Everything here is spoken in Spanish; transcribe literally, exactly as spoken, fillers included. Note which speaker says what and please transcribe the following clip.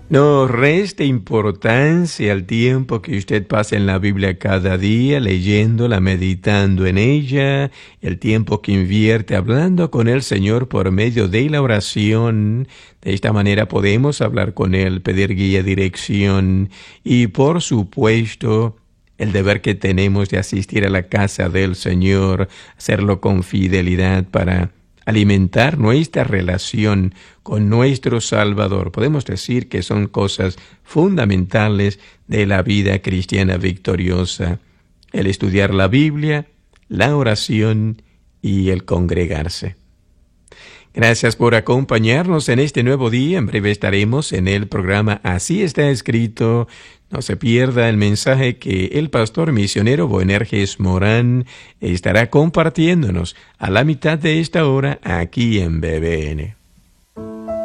Speaker 1: No reste importancia al tiempo que usted pasa en la Biblia cada día, leyéndola, meditando en ella, el tiempo que invierte hablando con el Señor por medio de la oración. De esta manera podemos hablar con Él, pedir guía, dirección y, por supuesto, el deber que tenemos de asistir a la casa del Señor, hacerlo con fidelidad para alimentar nuestra relación con nuestro Salvador. Podemos decir que son cosas fundamentales de la vida cristiana victoriosa: el estudiar la Biblia, la oración y el congregarse. Gracias por acompañarnos en este nuevo día. En breve estaremos en el programa Así está escrito. No se pierda el mensaje que el pastor misionero Boanerges Morán estará compartiéndonos a la mitad de esta hora aquí en B B N.